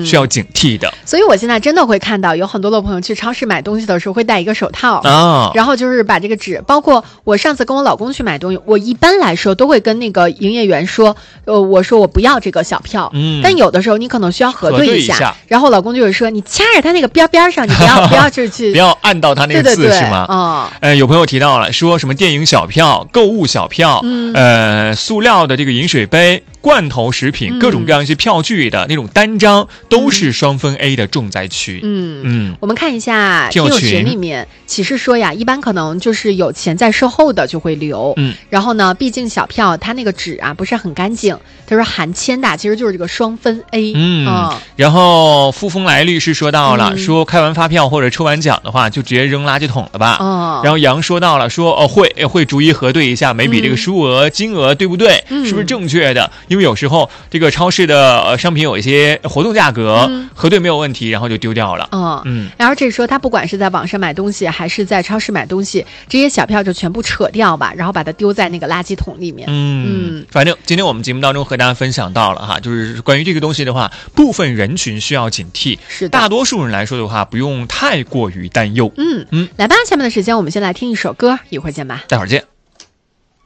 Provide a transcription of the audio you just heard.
需要警惕的。 所以我现在真的会看到有很多的朋友去超市买东西的时候会戴一个手套然后就是把这个纸，包括我上次跟我老公去买东西，我一般来说都会跟那个营业员说，我说我不要这个小票，但有的时候你可能需要核对一下，然后老公就会说你掐着他那个边上，你不要就去不要按到他那个字，是吗？有朋友提到了说什么电影小票、购物小票，塑料的这个饮水杯、罐头食品，各种各样一些票据的那种单张，都是双分 A 的重灾区。 我们看一下听友群里面启示说呀，一般可能就是有钱在售后的就会留，然后呢，毕竟小票它那个纸啊不是很干净，他说含铅的其实就是这个双分 A。 然后傅风来律师说到了，说开完发票或者抽完奖的话，就直接扔垃圾桶了吧。然后杨说到了，说会逐一核对一下每笔这个数额金额对不对，是不是正确的？因为有时候这个超市的商品有一些活动价格，核对没有问题，然后就丢掉了。 然后这说他不管是在网上买东西还是在超市买东西，这些小票就全部扯掉吧，然后把它丢在那个垃圾桶里面。 反正今天我们节目当中和大家分享到了哈，就是关于这个东西的话，部分人群需要警惕， 是的， 大多数人来说的话，不用太过于担忧。 来吧，下面的时间我们先来听一首歌，一会儿见吧。 待会儿见。